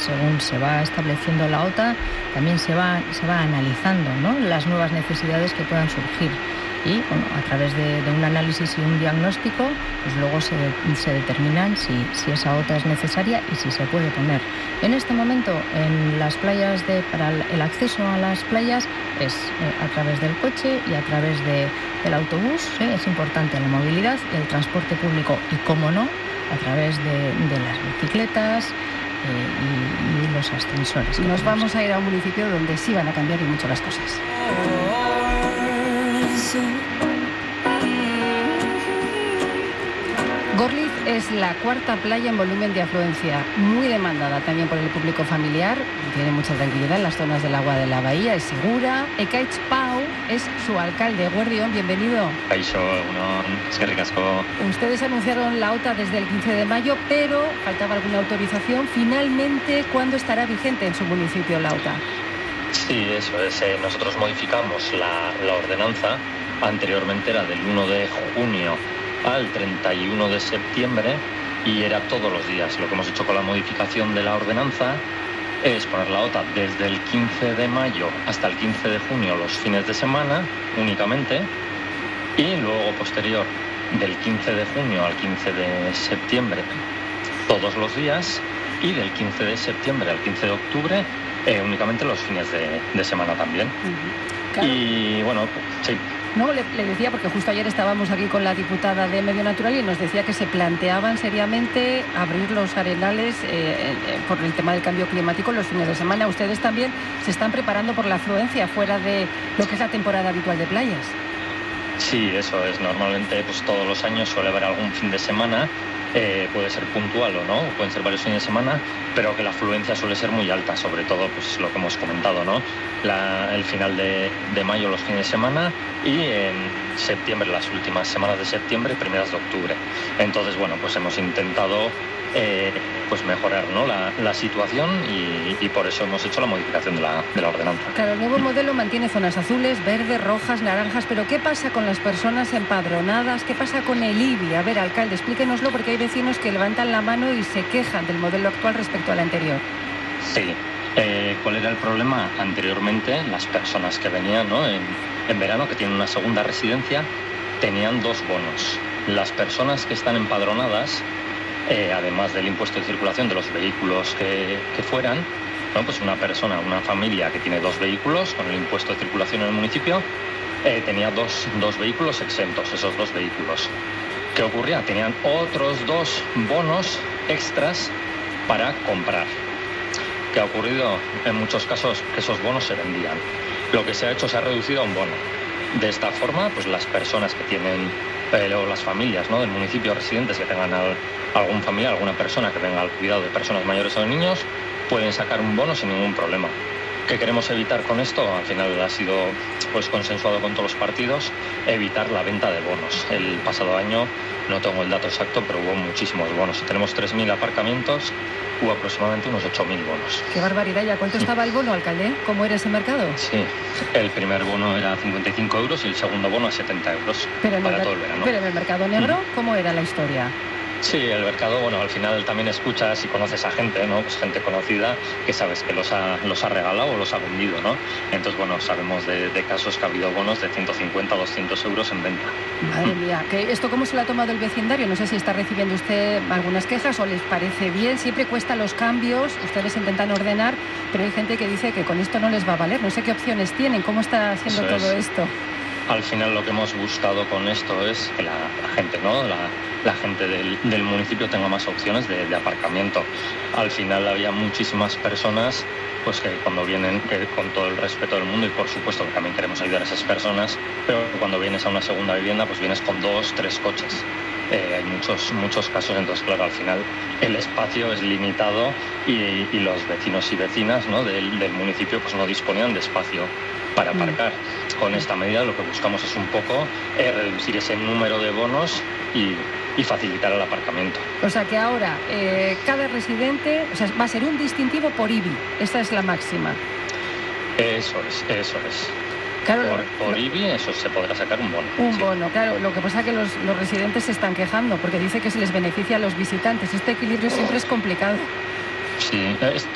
según se va estableciendo la OTA, también se va analizando, ¿no?, las nuevas necesidades que puedan surgir. Y bueno, a través de un análisis y un diagnóstico, pues luego se determinan si esa OTA es necesaria y si se puede poner. En este momento, en las playas, para el acceso a las playas es a través del coche y a través del autobús, ¿sí? Es importante la movilidad y el transporte público y, cómo no, a través de las bicicletas y los ascensores. Nos vamos a ir a un municipio donde sí van a cambiar y mucho las cosas. Gorliz es la cuarta playa en volumen de afluencia, muy demandada también por el público familiar, tiene mucha tranquilidad en las zonas del agua de la bahía, es segura. Ekaich Pau es su alcalde. Guardión, bienvenido. Kaixo, es que ricasco. Ustedes anunciaron la OTA desde el 15 de mayo, pero faltaba alguna autorización. Finalmente, ¿cuándo estará vigente en su municipio la OTA? Sí, eso es. Nosotros modificamos la ordenanza. Anteriormente era del 1 de junio al 31 de septiembre y era todos los días. Lo que hemos hecho con la modificación de la ordenanza es poner la OTA desde el 15 de mayo hasta el 15 de junio los fines de semana únicamente, y luego posterior del 15 de junio al 15 de septiembre todos los días, y del 15 de septiembre al 15 de octubre únicamente los fines de semana también. Claro. Y bueno, sí. No, le decía, porque justo ayer estábamos aquí con la diputada de Medio Natural y nos decía que se planteaban seriamente abrir los arenales por el tema del cambio climático los fines de semana. Ustedes también se están preparando por la afluencia fuera de lo que es la temporada habitual de playas. Sí, eso es. Normalmente pues todos los años suele haber algún fin de semana, puede ser puntual o no, pueden ser varios fines de semana, pero que la afluencia suele ser muy alta, sobre todo pues lo que hemos comentado, ¿no? El final de mayo, los fines de semana, y en septiembre, las últimas semanas de septiembre, primeras de octubre. Entonces, bueno, pues hemos intentado pues mejorar, ¿no?, la situación y por eso hemos hecho la modificación de la ordenanza. Claro, el nuevo modelo mantiene zonas azules, verdes, rojas, naranjas, pero ¿qué pasa con las personas empadronadas? ¿Qué pasa con el IBI? A ver, alcalde, explíquenos porque hay vecinos que levantan la mano y se quejan del modelo actual respecto al anterior. Sí. ¿Cuál era el problema? Anteriormente, las personas que venían, ¿no?, en verano, que tienen una segunda residencia, tenían dos bonos. Las personas que están empadronadas, además del impuesto de circulación de los vehículos que fueran, ¿no?, pues una familia que tiene dos vehículos con el impuesto de circulación en el municipio, tenía dos vehículos exentos, esos dos vehículos. ¿Qué ocurría? Tenían otros dos bonos extras para comprar. ¿Qué ha ocurrido? En muchos casos que esos bonos se vendían. Lo que se ha hecho, se ha reducido a un bono. De esta forma, pues las personas que tienen, o las familias, ¿no?, del municipio, residentes que tengan algún familiar, alguna persona que tenga al cuidado de personas mayores o de niños, pueden sacar un bono sin ningún problema. ¿Qué queremos evitar con esto? Al final ha sido pues consensuado con todos los partidos, evitar la venta de bonos. El pasado año, no tengo el dato exacto, pero hubo muchísimos bonos. Si tenemos 3.000 aparcamientos, hubo aproximadamente unos 8.000 bonos. ¡Qué barbaridad! ¿Ya cuánto estaba el bono, alcalde? ¿Cómo era ese mercado? Sí, el primer bono era 55 euros y el segundo bono a 70 euros para todo el verano. ¿Pero en el mercado negro cómo era la historia? Sí, el mercado, bueno, al final también escuchas y conoces a gente, ¿no? Pues gente conocida que sabes que los ha regalado o los ha vendido, ¿no? Entonces, bueno, sabemos de casos que ha habido bonos de 150 a 200 euros en venta. Madre mía, ¿esto cómo se lo ha tomado el vecindario? No sé si está recibiendo usted algunas quejas o les parece bien. Siempre cuesta los cambios, ustedes intentan ordenar, pero hay gente que dice que con esto no les va a valer. No sé qué opciones tienen, cómo está haciendo todo esto. Al final lo que hemos buscado con esto es que la gente, ¿no?, la gente del municipio tenga más opciones de aparcamiento. Al final había muchísimas personas pues que cuando vienen, que con todo el respeto del mundo, y por supuesto que también queremos ayudar a esas personas, pero cuando vienes a una segunda vivienda pues vienes con 2, 3 coches. Hay muchos casos, entonces claro, al final el espacio es limitado y los vecinos y vecinas, ¿no?, del municipio pues no disponían de espacio para aparcar. Con esta medida lo que buscamos es un poco reducir ese número de bonos y facilitar el aparcamiento. O sea que ahora cada residente, o sea, va a ser un distintivo por IBI, esta es la máxima. Eso es. Claro, por IBI eso se podrá sacar un bono. Un bono, claro. Lo que pasa es que los residentes se están quejando porque dice que se les beneficia a los visitantes. Este equilibrio siempre es complicado. Sí,